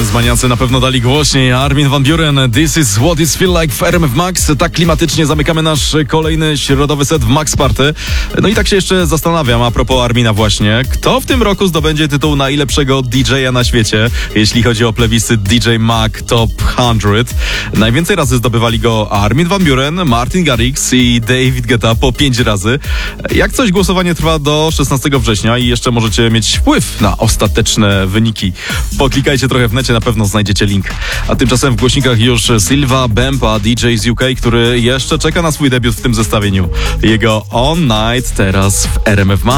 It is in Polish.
Dzbaniacy na pewno dali głośniej. Armin van Buuren, This is what it feel like w RMF Max. Tak klimatycznie zamykamy nasz kolejny środowy set w Max Party. No i tak się jeszcze zastanawiam, a propos Armina właśnie, kto w tym roku zdobędzie tytuł najlepszego DJ-a na świecie, jeśli chodzi o plebiscyt DJ Mag Top 100. Najwięcej razy zdobywali go Armin van Buuren, Martin Garrix i David Guetta po 5 razy. Jak coś, głosowanie trwa do 16 września i jeszcze możecie mieć wpływ na ostateczne wyniki. Poklikajcie trochę w necie, na pewno znajdziecie link. A tymczasem w głośnikach już Silva Bempa, DJ z UK, który jeszcze czeka na swój debiut w tym zestawieniu. Jego On Night teraz w RMF Max.